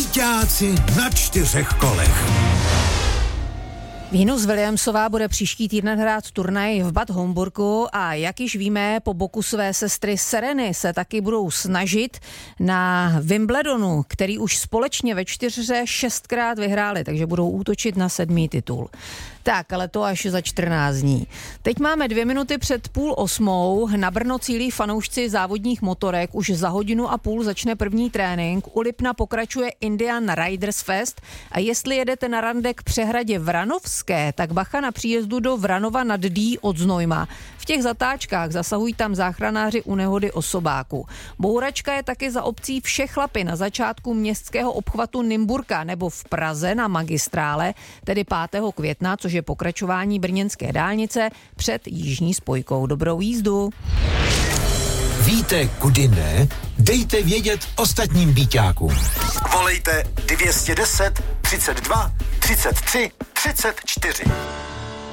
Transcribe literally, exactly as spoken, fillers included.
Víťáci na čtyřech kolech. Venus Williamsová bude příští týden hrát turnaj v Bad Homburgu a jak již víme, po boku své sestry Sereny se taky budou snažit na Wimbledonu, který už společně ve čtyřhře šestkrát vyhráli, takže budou útočit na sedmý titul. Tak, ale to až za čtrnáct dní. Teď máme dvě minuty před půl osmou. Na Brno cílí fanoušci závodních motorek. Už za hodinu a půl začne první trénink. U Lipna pokračuje Indian Riders Fest. A jestli jedete na rande k přehradě Vranovské, tak bacha na příjezdu do Vranova nad Dý od Znojma. V těch zatáčkách zasahují tam záchranáři u nehody osobáku. Bouračka je taky za obcí Všechlapy na začátku městského obchvatu Nymburka nebo v Praze na magistrále, tedy pátého května, což je pokračování brněnské dálnice před jižní spojkou. Dobrou jízdu. Víte, kudy ne? Dejte vědět ostatním Víťákům. Volejte dvě stě deset, třicet dva, třicet tři, třicet čtyři.